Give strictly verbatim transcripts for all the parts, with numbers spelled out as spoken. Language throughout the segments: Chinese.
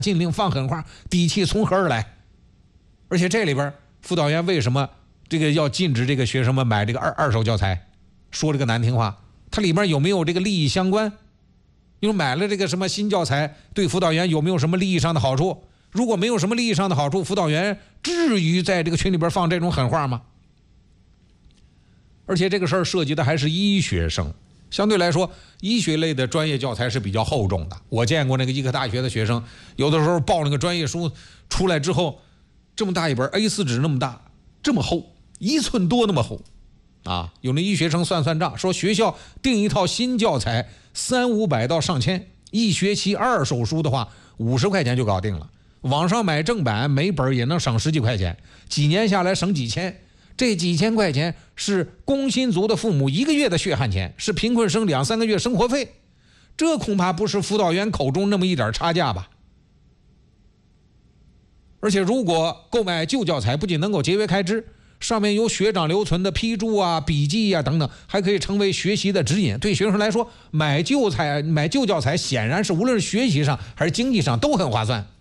禁令放狠话，底气从何而来？而且这里边辅导员为什么这个要禁止这个学生们买这个二二手教材？说这个难听话，它里面有没有这个利益相关？因为买了这个什么新教材，对辅导员有没有什么利益上的好处？如果没有什么利益上的好处，辅导员至于在这个群里边放这种狠话吗？而且这个事儿涉及的还是医学生，相对来说，医学类的专业教材是比较厚重的。我见过那个医科大学的学生，有的时候报那个专业书出来之后，这么大一本 A 四 纸那么大，这么厚，一寸多那么厚，啊，有那医学生算算账，说学校订一套新教材三五百到上千，一学期二手书的话五十块钱就搞定了。网上买正版每本也能省十几块钱，几年下来省几千，这几千块钱是工薪族的父母一个月的血汗钱，是贫困生两三个月生活费，这恐怕不是辅导员口中那么一点差价吧。而且如果购买旧教材不仅能够节约开支，上面有学长留存的批注啊、笔记啊等等，还可以成为学习的指引。对学生来说，买旧材买旧教材显然是无论是学习上还是经济上都很划算。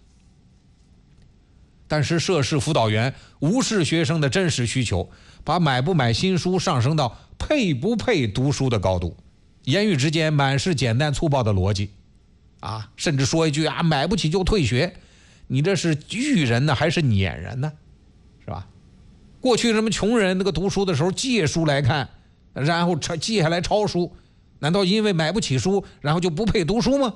但是涉事辅导员无视学生的真实需求，把买不买新书上升到配不配读书的高度，言语之间满是简单粗暴的逻辑啊，甚至说一句啊，买不起就退学，你这是育人呢还是撵人呢？是吧？过去什么穷人那个读书的时候借书来看，然后借下来抄书，难道因为买不起书然后就不配读书吗？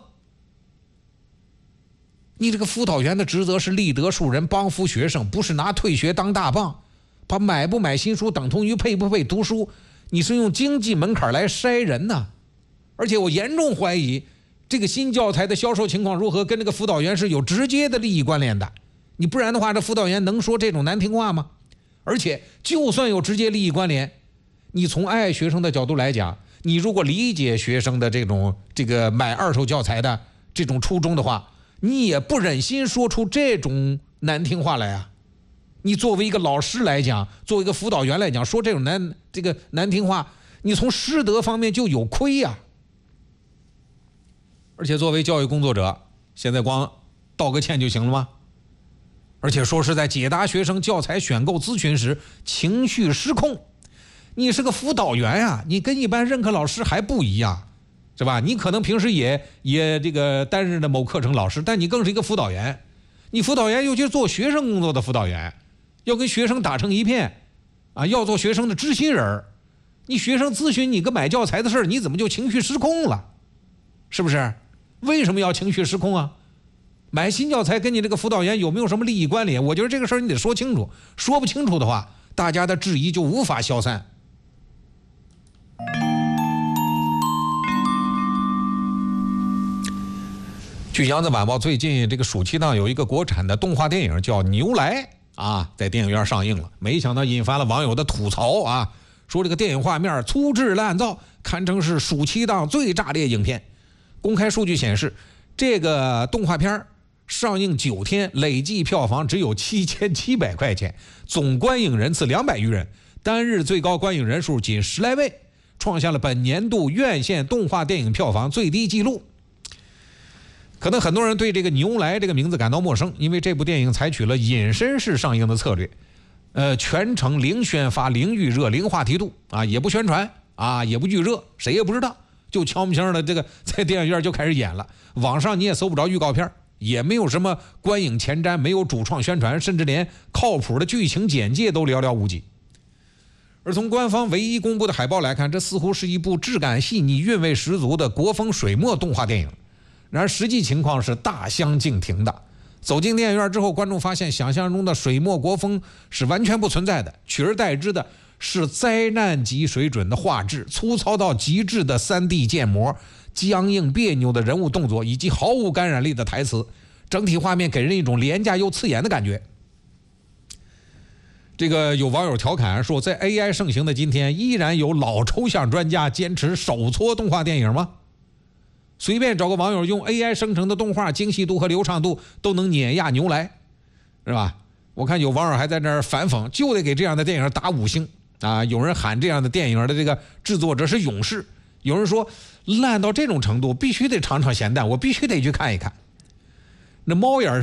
你这个辅导员的职责是立德树人，帮扶学生，不是拿退学当大棒，把买不买新书等同于配不配读书，你是用经济门槛来筛人呢。而且我严重怀疑这个新教材的销售情况如何跟这个辅导员是有直接的利益关联的，你不然的话这辅导员能说这种难听话吗？而且就算有直接利益关联，你从爱学生的角度来讲，你如果理解学生的这种这个买二手教材的这种初衷的话，你也不忍心说出这种难听话来啊！你作为一个老师来讲，作为一个辅导员来讲，说这种难这个难听话，你从师德方面就有亏呀、啊。而且作为教育工作者，现在光道个歉就行了吗？而且说是在解答学生教材选购咨询时情绪失控，你是个辅导员呀、啊，你跟一般任课老师还不一样。是吧？你可能平时也也这个担任的某课程老师，但你更是一个辅导员。你辅导员尤其是做学生工作的辅导员，要跟学生打成一片啊，要做学生的知心人。你学生咨询你个买教材的事，你怎么就情绪失控了？是不是？为什么要情绪失控啊？买新教材跟你这个辅导员有没有什么利益关联？我觉得这个事儿你得说清楚，说不清楚的话，大家的质疑就无法消散。据扬子晚报，最近这个暑期档有一个国产的动画电影叫《牛来》啊，在电影院上映了，没想到引发了网友的吐槽啊，说这个电影画面粗制滥造，堪称是暑期档最炸裂影片。公开数据显示，这个动画片上映九天，累计票房只有七千七百块钱，总观影人次两百余人，单日最高观影人数仅十来位，创下了本年度院线动画电影票房最低纪录。可能很多人对这个牛来这个名字感到陌生，因为这部电影采取了隐身式上映的策略，呃，全程零宣发、零预热、零话题度啊，也不宣传啊，也不预热，谁也不知道，就悄没声的这个在电影院就开始演了。网上你也搜不着预告片，也没有什么观影前瞻，没有主创宣传，甚至连靠谱的剧情简介都寥寥无几。而从官方唯一公布的海报来看，这似乎是一部质感细腻、韵味十足的国风水墨动画电影。然而实际情况是大相径庭的。走进电影院之后，观众发现想象中的水墨国风是完全不存在的，取而代之的是灾难级水准的画质，粗糙到极致的 三 D 建模，僵硬别扭的人物动作，以及毫无感染力的台词，整体画面给人一种廉价又刺眼的感觉。这个有网友调侃说，在 A I 盛行的今天，依然有老抽象专家坚持手搓动画电影吗？随便找个网友用 A I 生成的动画精细度和流畅度都能碾压牛来，是吧？我看有网友还在那儿反讽，就得给这样的电影打五星啊！有人喊这样的电影的这个制作者是勇士，有人说烂到这种程度必须得尝尝咸淡，我必须得去看一看。 那猫眼